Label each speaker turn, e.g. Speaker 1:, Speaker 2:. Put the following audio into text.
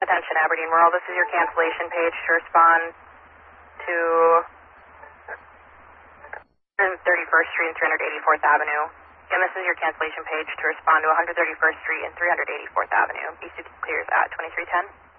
Speaker 1: Attention Aberdeen Rural, this is your cancellation page to respond to 131st Street and 384th Avenue. And this is your cancellation page to respond to 131st Street and 384th Avenue. BC clears at 2310.